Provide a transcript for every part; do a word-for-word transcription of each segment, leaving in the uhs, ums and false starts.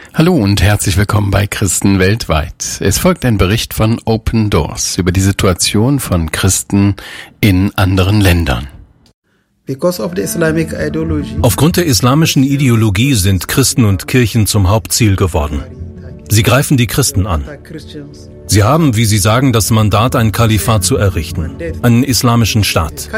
Hallo und herzlich willkommen bei Christen weltweit. Es folgt ein Bericht von Open Doors über die Situation von Christen in anderen Ländern. Aufgrund der islamischen Ideologie sind Christen und Kirchen zum Hauptziel geworden. Sie greifen die Christen an. Sie haben, wie sie sagen, das Mandat, ein Kalifat zu errichten, einen islamischen Staat.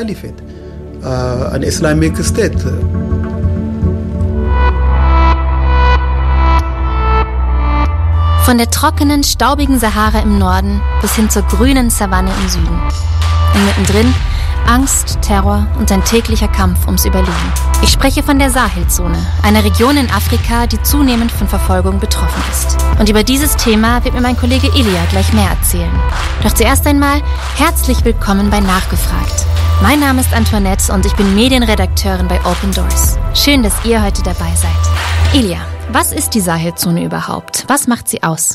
Von der trockenen, staubigen Sahara im Norden bis hin zur grünen Savanne im Süden. Und mittendrin Angst, Terror und ein täglicher Kampf ums Überleben. Ich spreche von der Sahelzone, einer Region in Afrika, die zunehmend von Verfolgung betroffen ist. Und über dieses Thema wird mir mein Kollege Ilya gleich mehr erzählen. Doch zuerst einmal herzlich willkommen bei Nachgefragt. Mein Name ist Antoinette und ich bin Medienredakteurin bei Open Doors. Schön, dass ihr heute dabei seid. Ilya, was ist die Sahelzone überhaupt? Was macht sie aus?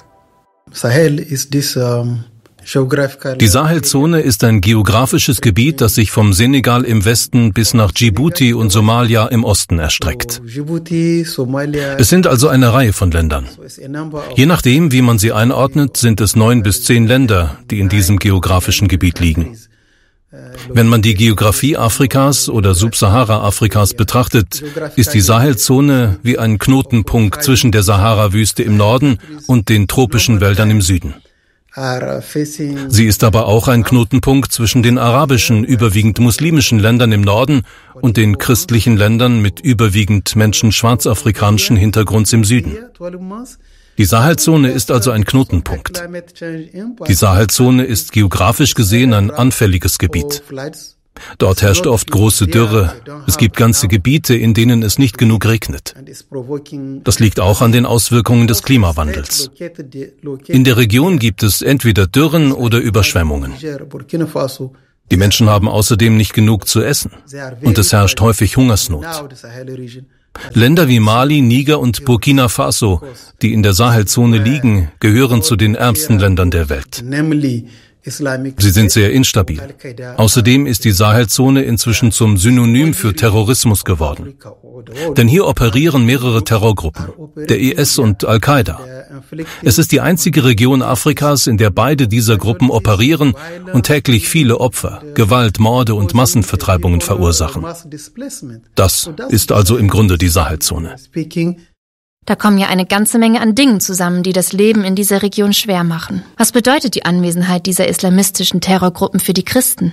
Die Sahelzone ist ein geografisches Gebiet, das sich vom Senegal im Westen bis nach Djibouti und Somalia im Osten erstreckt. Es sind also eine Reihe von Ländern. Je nachdem, wie man sie einordnet, sind es neun bis zehn Länder, die in diesem geografischen Gebiet liegen. Wenn man die Geografie Afrikas oder Subsahara-Afrikas betrachtet, ist die Sahelzone wie ein Knotenpunkt zwischen der Sahara-Wüste im Norden und den tropischen Wäldern im Süden. Sie ist aber auch ein Knotenpunkt zwischen den arabischen, überwiegend muslimischen Ländern im Norden und den christlichen Ländern mit überwiegend Menschen schwarzafrikanischen Hintergrunds im Süden. Die Sahelzone ist also ein Knotenpunkt. Die Sahelzone ist geografisch gesehen ein anfälliges Gebiet. Dort herrscht oft große Dürre. Es gibt ganze Gebiete, in denen es nicht genug regnet. Das liegt auch an den Auswirkungen des Klimawandels. In der Region gibt es entweder Dürren oder Überschwemmungen. Die Menschen haben außerdem nicht genug zu essen. Und es herrscht häufig Hungersnot. Länder wie Mali, Niger und Burkina Faso, die in der Sahelzone liegen, gehören zu den ärmsten Ländern der Welt. Sie sind sehr instabil. Außerdem ist die Sahelzone inzwischen zum Synonym für Terrorismus geworden. Denn hier operieren mehrere Terrorgruppen, der I S und Al-Qaida. Es ist die einzige Region Afrikas, in der beide dieser Gruppen operieren und täglich viele Opfer, Gewalt, Morde und Massenvertreibungen verursachen. Das ist also im Grunde die Sahelzone. Da kommen ja eine ganze Menge an Dingen zusammen, die das Leben in dieser Region schwer machen. Was bedeutet die Anwesenheit dieser islamistischen Terrorgruppen für die Christen?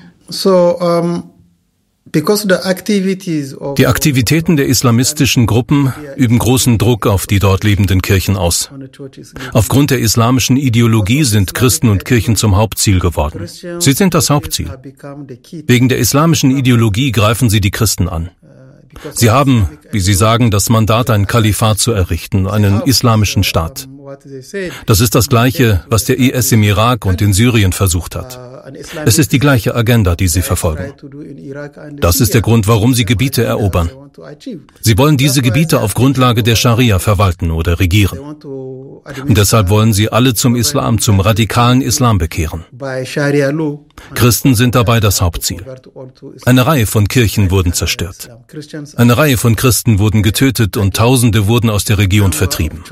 Die Aktivitäten der islamistischen Gruppen üben großen Druck auf die dort lebenden Kirchen aus. Aufgrund der islamischen Ideologie sind Christen und Kirchen zum Hauptziel geworden. Sie sind das Hauptziel. Wegen der islamischen Ideologie greifen sie die Christen an. Sie haben, wie sie sagen, das Mandat, ein Kalifat zu errichten, einen islamischen Staat. Das ist das Gleiche, was der I S im Irak und in Syrien versucht hat. Es ist die gleiche Agenda, die sie verfolgen. Das ist der Grund, warum sie Gebiete erobern. Sie wollen diese Gebiete auf Grundlage der Scharia verwalten oder regieren. Und deshalb wollen sie alle zum Islam, zum radikalen Islam bekehren. Christen sind dabei das Hauptziel. Eine Reihe von Kirchen wurden zerstört. Eine Reihe von Christen wurden getötet und Tausende wurden aus der Region vertrieben.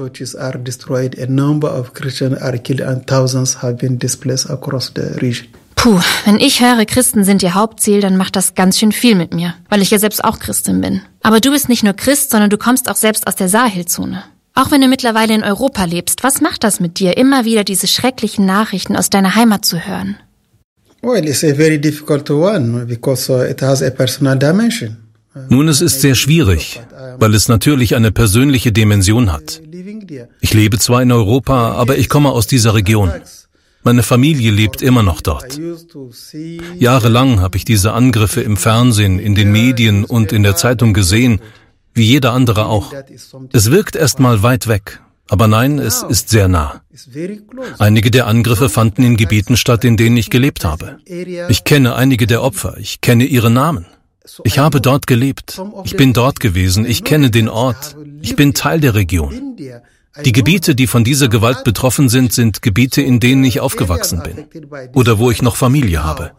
Puh, wenn ich höre, Christen sind ihr Hauptziel, dann macht das ganz schön viel mit mir, weil ich ja selbst auch Christin bin. Aber du bist nicht nur Christ, sondern du kommst auch selbst aus der Sahelzone. Auch wenn du mittlerweile in Europa lebst, was macht das mit dir, immer wieder diese schrecklichen Nachrichten aus deiner Heimat zu hören? Well, it's a very difficult one because it has a personal dimension. Nun, es ist sehr schwierig, weil es natürlich eine persönliche Dimension hat. Ich lebe zwar in Europa, aber ich komme aus dieser Region. Meine Familie lebt immer noch dort. Jahrelang habe ich diese Angriffe im Fernsehen, in den Medien und in der Zeitung gesehen, wie jeder andere auch. Es wirkt erstmal weit weg, aber nein, es ist sehr nah. Einige der Angriffe fanden in Gebieten statt, in denen ich gelebt habe. Ich kenne einige der Opfer, ich kenne ihre Namen. Ich habe dort gelebt, ich bin dort gewesen, ich kenne den Ort, ich bin Teil der Region. Die Gebiete, die von dieser Gewalt betroffen sind, sind Gebiete, in denen ich aufgewachsen bin oder wo ich noch Familie habe.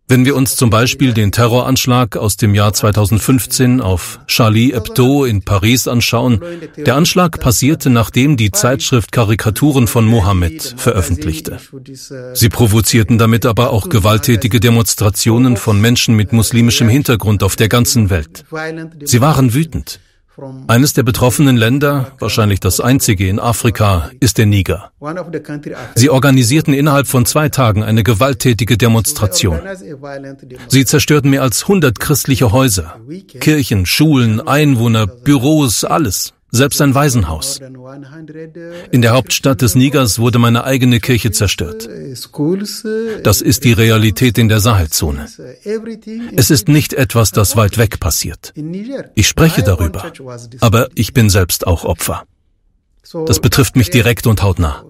Wenn wir uns zum Beispiel den Terroranschlag aus dem Jahr zweitausendfünfzehn auf Charlie Hebdo in Paris anschauen, der Anschlag passierte, nachdem die Zeitschrift Karikaturen von Mohammed veröffentlichte. Sie provozierten damit aber auch gewalttätige Demonstrationen von Menschen mit muslimischem Hintergrund auf der ganzen Welt. Sie waren wütend. Eines der betroffenen Länder, wahrscheinlich das einzige in Afrika, ist der Niger. Sie organisierten innerhalb von zwei Tagen eine gewalttätige Demonstration. Sie zerstörten mehr als hundert christliche Häuser, Kirchen, Schulen, Einwohner, Büros, alles, selbst ein Waisenhaus. In der Hauptstadt des Nigers wurde meine eigene Kirche zerstört. Das ist die Realität in der Sahelzone. Es ist nicht etwas, das weit weg passiert. Ich spreche darüber, aber ich bin selbst auch Opfer. Das betrifft mich direkt und hautnah.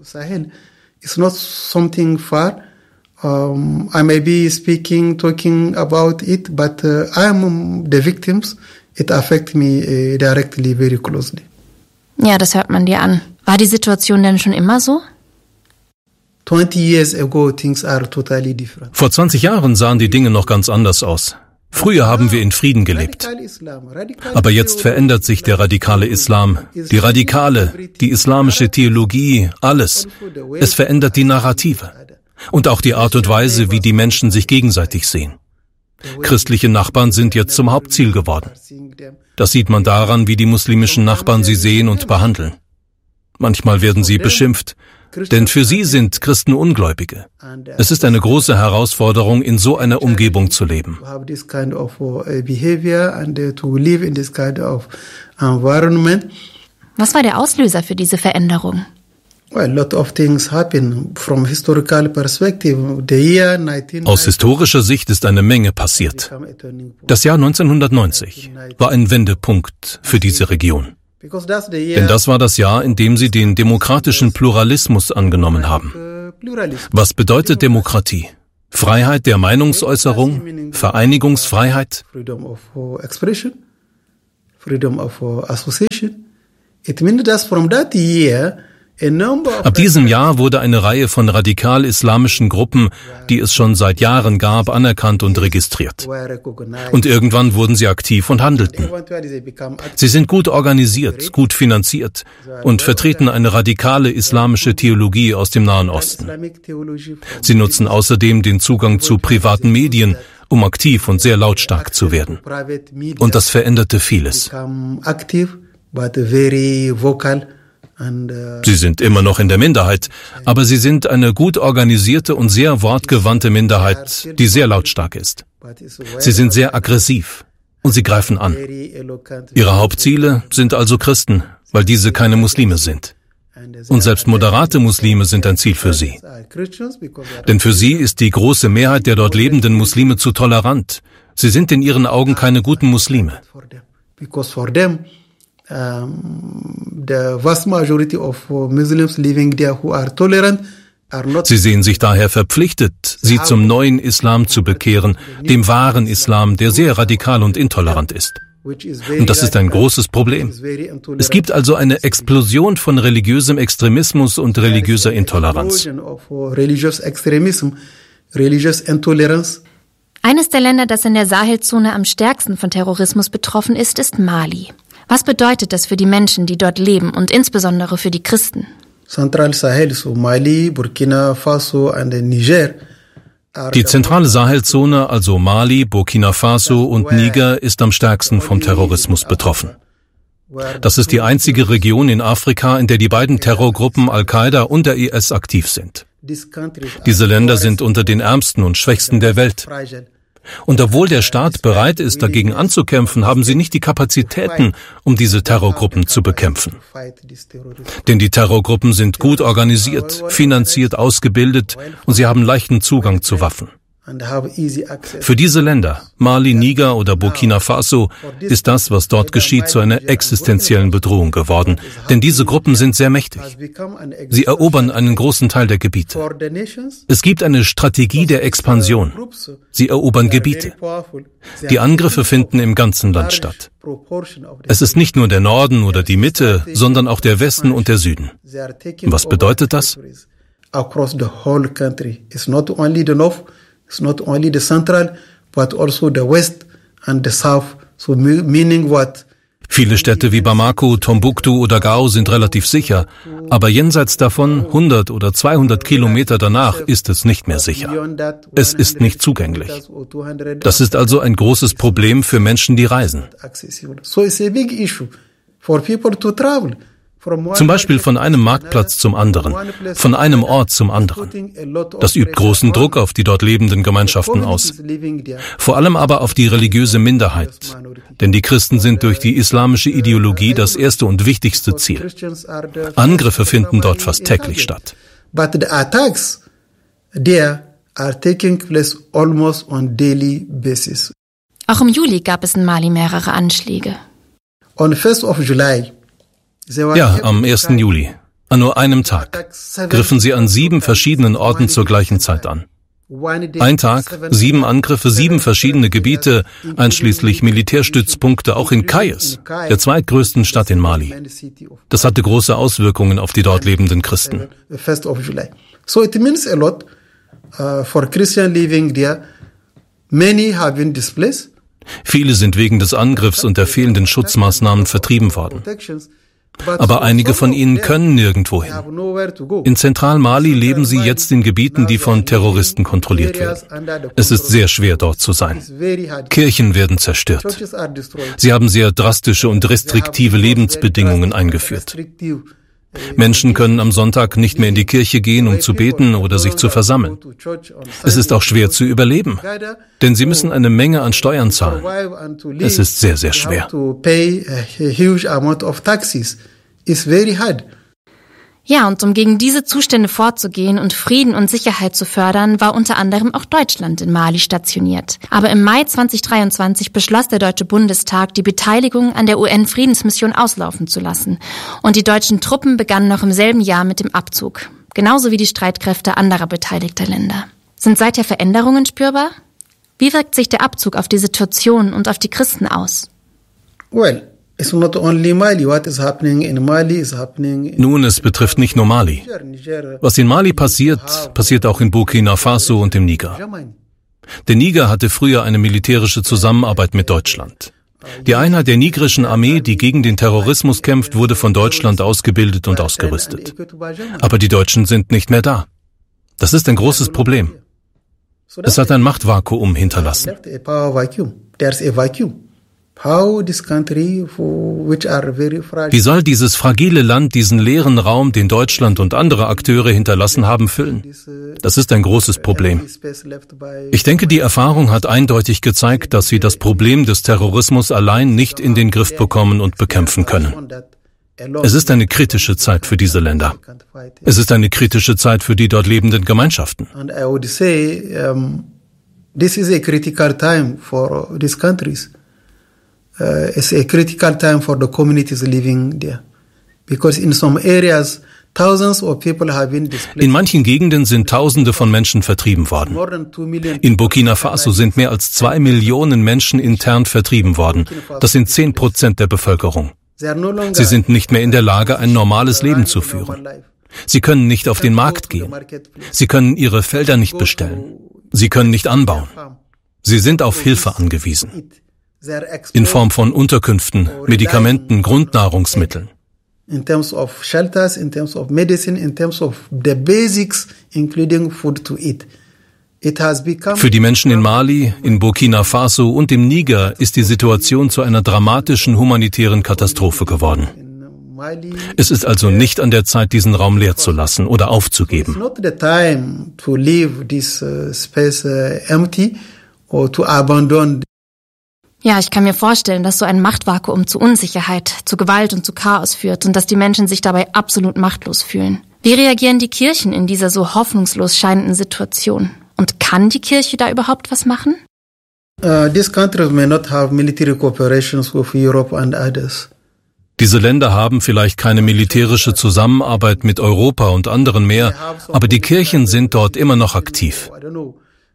Um, I may be speaking, talking about it, but uh, I am the victims. It affects me uh, directly, very closely. Ja, das hört man dir an. War die Situation denn schon immer so? twenty years ago, things are totally different. Vor zwanzig Jahren sahen die Dinge noch ganz anders aus. Früher haben wir in Frieden gelebt. Aber jetzt verändert sich der radikale Islam, die Radikale, die islamische Theologie, alles. Es verändert die Narrative und auch die Art und Weise, wie die Menschen sich gegenseitig sehen. Christliche Nachbarn sind jetzt zum Hauptziel geworden. Das sieht man daran, wie die muslimischen Nachbarn sie sehen und behandeln. Manchmal werden sie beschimpft, denn für sie sind Christen Ungläubige. Es ist eine große Herausforderung, in so einer Umgebung zu leben. Was war der Auslöser für diese Veränderung? Aus historischer Sicht ist eine Menge passiert. Das Jahr neunzehnhundertneunzig war ein Wendepunkt für diese Region. Denn das war das Jahr, in dem sie den demokratischen Pluralismus angenommen haben. Was bedeutet Demokratie? Freiheit der Meinungsäußerung, Vereinigungsfreiheit? Freedom of association. It means that from that year Ab diesem Jahr wurde eine Reihe von radikal-islamischen Gruppen, die es schon seit Jahren gab, anerkannt und registriert. Und irgendwann wurden sie aktiv und handelten. Sie sind gut organisiert, gut finanziert und vertreten eine radikale islamische Theologie aus dem Nahen Osten. Sie nutzen außerdem den Zugang zu privaten Medien, um aktiv und sehr lautstark zu werden. Und das veränderte vieles. Sie sind immer noch in der Minderheit, aber sie sind eine gut organisierte und sehr wortgewandte Minderheit, die sehr lautstark ist. Sie sind sehr aggressiv und sie greifen an. Ihre Hauptziele sind also Christen, weil diese keine Muslime sind. Und selbst moderate Muslime sind ein Ziel für sie. Denn für sie ist die große Mehrheit der dort lebenden Muslime zu tolerant. Sie sind in ihren Augen keine guten Muslime. Sie sehen sich daher verpflichtet, sie zum neuen Islam zu bekehren, dem wahren Islam, der sehr radikal und intolerant ist. Und das ist ein großes Problem. Es gibt also eine Explosion von religiösem Extremismus und religiöser Intoleranz. Eines der Länder, das in der Sahelzone am stärksten von Terrorismus betroffen ist, ist Mali. Was bedeutet das für die Menschen, die dort leben und insbesondere für die Christen? Central Sahel, so Mali, Burkina Faso und Niger. Die zentrale Sahelzone, also Mali, Burkina Faso und Niger, ist am stärksten vom Terrorismus betroffen. Das ist die einzige Region in Afrika, in der die beiden Terrorgruppen Al-Qaida und der I S aktiv sind. Diese Länder sind unter den ärmsten und schwächsten der Welt. Und obwohl der Staat bereit ist, dagegen anzukämpfen, haben sie nicht die Kapazitäten, um diese Terrorgruppen zu bekämpfen. Denn die Terrorgruppen sind gut organisiert, finanziert, ausgebildet und sie haben leichten Zugang zu Waffen. Für diese Länder, Mali, Niger oder Burkina Faso, ist das, was dort geschieht, zu einer existenziellen Bedrohung geworden. Denn diese Gruppen sind sehr mächtig. Sie erobern einen großen Teil der Gebiete. Es gibt eine Strategie der Expansion. Sie erobern Gebiete. Die Angriffe finden im ganzen Land statt. Es ist nicht nur der Norden oder die Mitte, sondern auch der Westen und der Süden. Was bedeutet das? It's not only the central, but also the west and the south. So meaning what? Viele Städte wie Bamako, Tombuktu oder Gao sind relativ sicher, aber jenseits davon, hundert oder zweihundert Kilometer danach, ist es nicht mehr sicher. Es ist nicht zugänglich. Das ist also ein großes Problem für Menschen, die reisen. Zum Beispiel von einem Marktplatz zum anderen, von einem Ort zum anderen. Das übt großen Druck auf die dort lebenden Gemeinschaften aus. Vor allem aber auf die religiöse Minderheit. Denn die Christen sind durch die islamische Ideologie das erste und wichtigste Ziel. Angriffe finden dort fast täglich statt. But the attacks there are taking place almost on daily basis. Auch im Juli gab es in Mali mehrere Anschläge. On first of July. Ja, am ersten Juli. An nur einem Tag griffen sie an sieben verschiedenen Orten zur gleichen Zeit an. Ein Tag, sieben Angriffe, sieben verschiedene Gebiete, einschließlich Militärstützpunkte, auch in Kayes, der zweitgrößten Stadt in Mali. Das hatte große Auswirkungen auf die dort lebenden Christen. So it means a lot for Christian living there. Many have been displaced. Viele sind wegen des Angriffs und der fehlenden Schutzmaßnahmen vertrieben worden. Aber einige von ihnen können nirgendwo hin. In Zentral-Mali leben sie jetzt in Gebieten, die von Terroristen kontrolliert werden. Es ist sehr schwer, dort zu sein. Kirchen werden zerstört. Sie haben sehr drastische und restriktive Lebensbedingungen eingeführt. Menschen können am Sonntag nicht mehr in die Kirche gehen, um zu beten oder sich zu versammeln. Es ist auch schwer zu überleben, denn sie müssen eine Menge an Steuern zahlen. Es ist sehr, sehr schwer. Ja, und um gegen diese Zustände vorzugehen und Frieden und Sicherheit zu fördern, war unter anderem auch Deutschland in Mali stationiert. Aber im Mai zweitausenddreiundzwanzig beschloss der Deutsche Bundestag, die Beteiligung an der U N-Friedensmission auslaufen zu lassen. Und die deutschen Truppen begannen noch im selben Jahr mit dem Abzug. Genauso wie die Streitkräfte anderer beteiligter Länder. Sind seither Veränderungen spürbar? Wie wirkt sich der Abzug auf die Situation und auf die Christen aus? Well. Nun, es betrifft nicht nur Mali. Was in Mali passiert, passiert auch in Burkina Faso und im Niger. Der Niger hatte früher eine militärische Zusammenarbeit mit Deutschland. Die Einheit der nigerischen Armee, die gegen den Terrorismus kämpft, wurde von Deutschland ausgebildet und ausgerüstet. Aber die Deutschen sind nicht mehr da. Das ist ein großes Problem. Es hat ein Machtvakuum hinterlassen. Wie soll dieses fragile Land diesen leeren Raum, den Deutschland und andere Akteure hinterlassen haben, füllen? Das ist ein großes Problem. Ich denke, die Erfahrung hat eindeutig gezeigt, dass sie das Problem des Terrorismus allein nicht in den Griff bekommen und bekämpfen können. Es ist eine kritische Zeit für diese Länder. Es ist eine kritische Zeit für die dort lebenden Gemeinschaften. This is a critical time for these countries. Uh, it's a critical time for the communities living there. Because in some areas, thousands of people have been displaced. In manchen Gegenden sind Tausende von Menschen vertrieben worden. In Burkina Faso sind mehr als zwei Millionen Menschen intern vertrieben worden. Das sind zehn Prozent der Bevölkerung. Sie sind nicht mehr in der Lage, ein normales Leben zu führen. Sie können nicht auf den Markt gehen. Sie können ihre Felder nicht bestellen. Sie können nicht anbauen. Sie sind auf Hilfe angewiesen. In Form von Unterkünften, Medikamenten, Grundnahrungsmitteln. In terms of shelters, in terms of medicine, in terms of the basics, including food to eat. It has become Für die Menschen in Mali, in Burkina Faso und im Niger ist die Situation zu einer dramatischen humanitären Katastrophe geworden. Es ist also nicht an der Zeit, diesen Raum leer zu lassen oder aufzugeben. It's not the time to leave this space empty or to abandon. Ja, ich kann mir vorstellen, dass so ein Machtvakuum zu Unsicherheit, zu Gewalt und zu Chaos führt und dass die Menschen sich dabei absolut machtlos fühlen. Wie reagieren die Kirchen in dieser so hoffnungslos scheinenden Situation? Und kann die Kirche da überhaupt was machen? Uh, these countries may not have military cooperations with Europe and others. Diese Länder haben vielleicht keine militärische Zusammenarbeit mit Europa und anderen mehr, aber die Kirchen sind dort immer noch aktiv.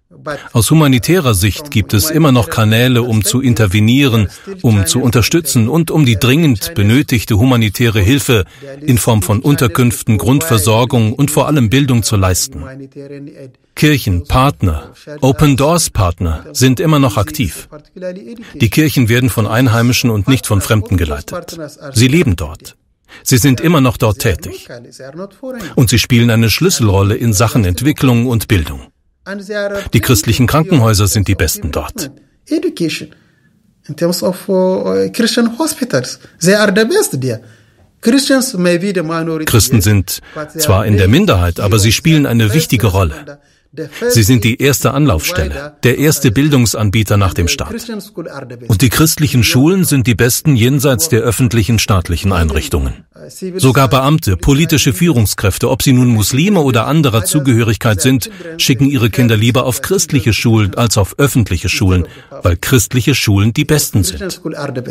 Aus humanitärer Sicht gibt es immer noch Kanäle, um zu intervenieren, um zu unterstützen und um die dringend benötigte humanitäre Hilfe in Form von Unterkünften, Grundversorgung und vor allem Bildung zu leisten. Kirchen, Partner, Open Doors Partner sind immer noch aktiv. Die Kirchen werden von Einheimischen und nicht von Fremden geleitet. Sie leben dort. Sie sind immer noch dort tätig. Und sie spielen eine Schlüsselrolle in Sachen Entwicklung und Bildung. Die christlichen Krankenhäuser sind die besten dort. Christen sind zwar in der Minderheit, aber sie spielen eine wichtige Rolle. Sie sind die erste Anlaufstelle, der erste Bildungsanbieter nach dem Staat. Und die christlichen Schulen sind die besten jenseits der öffentlichen staatlichen Einrichtungen. Sogar Beamte, politische Führungskräfte, ob sie nun Muslime oder anderer Zugehörigkeit sind, schicken ihre Kinder lieber auf christliche Schulen als auf öffentliche Schulen, weil christliche Schulen die besten sind.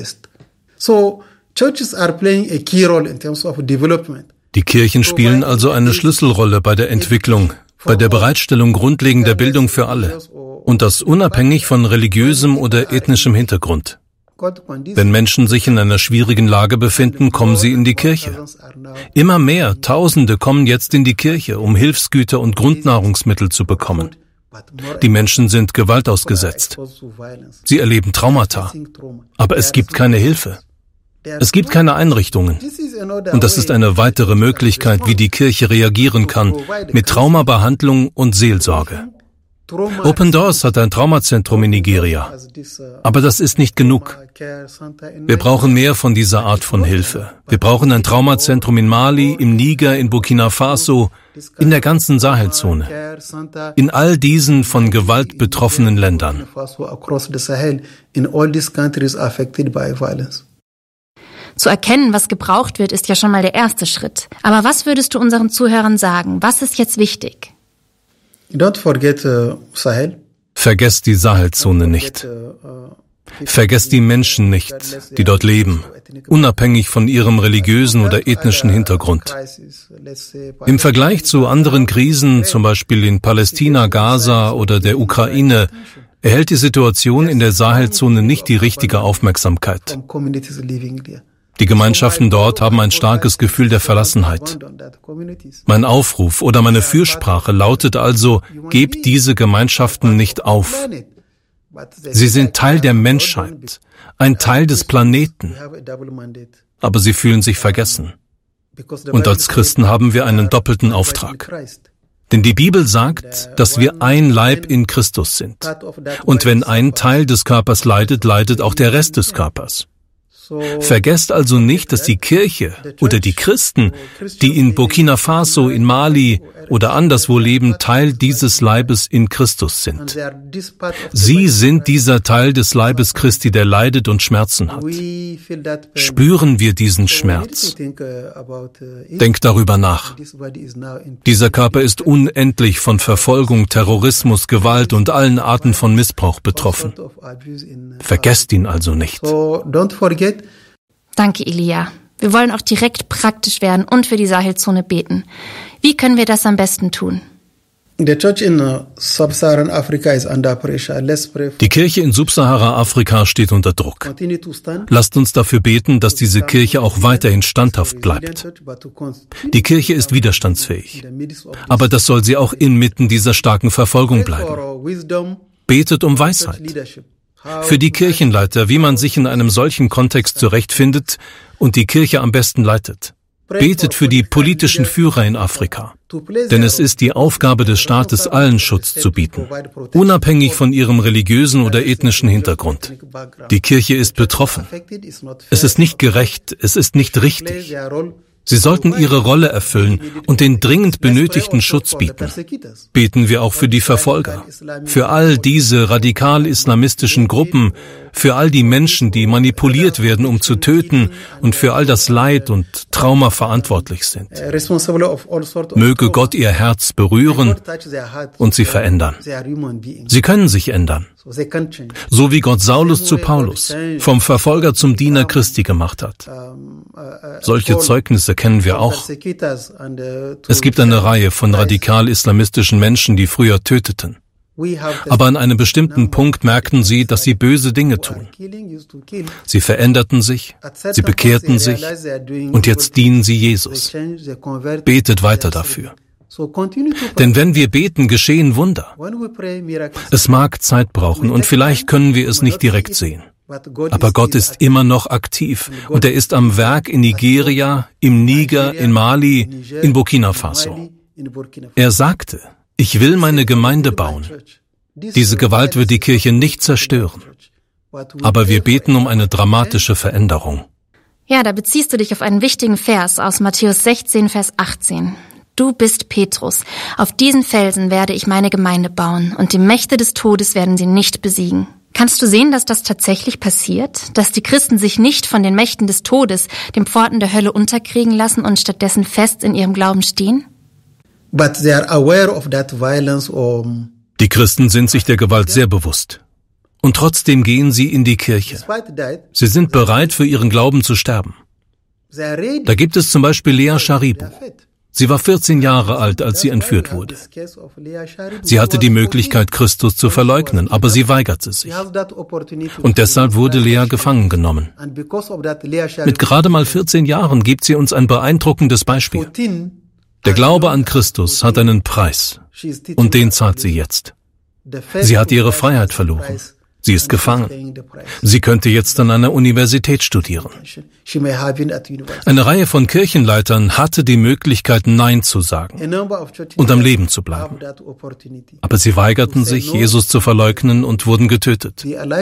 Die Kirchen spielen also eine Schlüsselrolle bei der Entwicklung, bei der Bereitstellung grundlegender Bildung für alle, und das unabhängig von religiösem oder ethnischem Hintergrund. Wenn Menschen sich in einer schwierigen Lage befinden, kommen sie in die Kirche. Immer mehr Tausende kommen jetzt in die Kirche, um Hilfsgüter und Grundnahrungsmittel zu bekommen. Die Menschen sind Gewalt ausgesetzt. Sie erleben Traumata, aber es gibt keine Hilfe. Es gibt keine Einrichtungen. Und das ist eine weitere Möglichkeit, wie die Kirche reagieren kann, mit Traumabehandlung und Seelsorge. Open Doors hat ein Traumazentrum in Nigeria. Aber das ist nicht genug. Wir brauchen mehr von dieser Art von Hilfe. Wir brauchen ein Traumazentrum in Mali, im Niger, in Burkina Faso, in der ganzen Sahelzone. In all diesen von Gewalt betroffenen Ländern. Zu erkennen, was gebraucht wird, ist ja schon mal der erste Schritt. Aber was würdest du unseren Zuhörern sagen? Was ist jetzt wichtig? Don't forget uh, Sahel. Vergesst die Sahelzone nicht. Vergesst die Menschen nicht, die dort leben, unabhängig von ihrem religiösen oder ethnischen Hintergrund. Im Vergleich zu anderen Krisen, zum Beispiel in Palästina, Gaza oder der Ukraine, erhält die Situation in der Sahelzone nicht die richtige Aufmerksamkeit. Die Gemeinschaften dort haben ein starkes Gefühl der Verlassenheit. Mein Aufruf oder meine Fürsprache lautet also, gebt diese Gemeinschaften nicht auf. Sie sind Teil der Menschheit, ein Teil des Planeten, aber sie fühlen sich vergessen. Und als Christen haben wir einen doppelten Auftrag. Denn die Bibel sagt, dass wir ein Leib in Christus sind. Und wenn ein Teil des Körpers leidet, leidet auch der Rest des Körpers. Vergesst also nicht, dass die Kirche oder die Christen, die in Burkina Faso, in Mali oder anderswo leben, Teil dieses Leibes in Christus sind. Sie sind dieser Teil des Leibes Christi, der leidet und Schmerzen hat. Spüren wir diesen Schmerz? Denkt darüber nach. Dieser Körper ist unendlich von Verfolgung, Terrorismus, Gewalt und allen Arten von Missbrauch betroffen. Vergesst ihn also nicht. Danke, Elia. Wir wollen auch direkt praktisch werden und für die Sahelzone beten. Wie können wir das am besten tun? Die Kirche in Subsahara-Afrika steht unter Druck. Lasst uns dafür beten, dass diese Kirche auch weiterhin standhaft bleibt. Die Kirche ist widerstandsfähig, aber das soll sie auch inmitten dieser starken Verfolgung bleiben. Betet um Weisheit. Für die Kirchenleiter, wie man sich in einem solchen Kontext zurechtfindet und die Kirche am besten leitet. Betet für die politischen Führer in Afrika, denn es ist die Aufgabe des Staates, allen Schutz zu bieten, unabhängig von ihrem religiösen oder ethnischen Hintergrund. Die Kirche ist betroffen. Es ist nicht gerecht, es ist nicht richtig. Sie sollten ihre Rolle erfüllen und den dringend benötigten Schutz bieten. Beten wir auch für die Verfolger, für all diese radikal-islamistischen Gruppen, für all die Menschen, die manipuliert werden, um zu töten und für all das Leid und Trauma verantwortlich sind. Möge Gott ihr Herz berühren und sie verändern. Sie können sich ändern. So wie Gott Saulus zu Paulus, vom Verfolger zum Diener Christi gemacht hat. Solche Zeugnisse kennen wir auch. Es gibt eine Reihe von radikal-islamistischen Menschen, die früher töteten. Aber an einem bestimmten Punkt merkten sie, dass sie böse Dinge tun. Sie veränderten sich, sie bekehrten sich und jetzt dienen sie Jesus. Betet weiter dafür. Denn wenn wir beten, geschehen Wunder. Es mag Zeit brauchen und vielleicht können wir es nicht direkt sehen. Aber Gott ist immer noch aktiv und er ist am Werk in Nigeria, im Niger, in Mali, in Burkina Faso. Er sagte, ich will meine Gemeinde bauen. Diese Gewalt wird die Kirche nicht zerstören. Aber wir beten um eine dramatische Veränderung. Ja, da beziehst du dich auf einen wichtigen Vers aus Matthäus sechzehn, Vers achtzehn. Du bist Petrus. Auf diesen Felsen werde ich meine Gemeinde bauen und die Mächte des Todes werden sie nicht besiegen. Kannst du sehen, dass das tatsächlich passiert? Dass die Christen sich nicht von den Mächten des Todes, den Pforten der Hölle unterkriegen lassen und stattdessen fest in ihrem Glauben stehen? But they are aware of that violence or Die Christen sind sich der Gewalt sehr bewusst. Und trotzdem gehen sie in die Kirche. Sie sind bereit, für ihren Glauben zu sterben. Da gibt es zum Beispiel Lea Sharibu. Sie war vierzehn Jahre alt, als sie entführt wurde. Sie hatte die Möglichkeit, Christus zu verleugnen, aber sie weigerte sich. Und deshalb wurde Lea gefangen genommen. Mit gerade mal vierzehn Jahren gibt sie uns ein beeindruckendes Beispiel. Der Glaube an Christus hat einen Preis und den zahlt sie jetzt. Sie hat ihre Freiheit verloren. Sie ist gefangen. Sie könnte jetzt an einer Universität studieren. Eine Reihe von Kirchenleitern hatte die Möglichkeit, Nein zu sagen und am Leben zu bleiben. Aber sie weigerten sich, Jesus zu verleugnen und wurden getötet.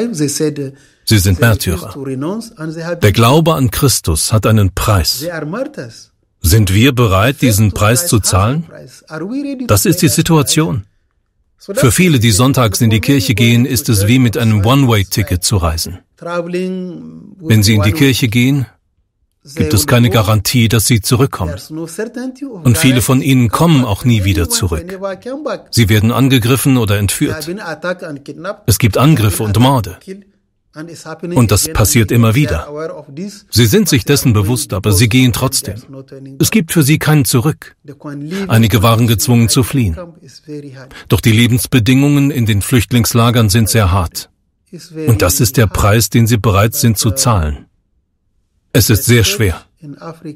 Sie sind Märtyrer. Der Glaube an Christus hat einen Preis. Sind wir bereit, diesen Preis zu zahlen? Das ist die Situation. Für viele, die sonntags in die Kirche gehen, ist es wie mit einem One-Way-Ticket zu reisen. Wenn sie in die Kirche gehen, gibt es keine Garantie, dass sie zurückkommen. Und viele von ihnen kommen auch nie wieder zurück. Sie werden angegriffen oder entführt. Es gibt Angriffe und Morde. Und das passiert immer wieder. Sie sind sich dessen bewusst, aber sie gehen trotzdem. Es gibt für sie kein Zurück. Einige waren gezwungen zu fliehen. Doch die Lebensbedingungen in den Flüchtlingslagern sind sehr hart. Und das ist der Preis, den sie bereit sind zu zahlen. Es ist sehr schwer.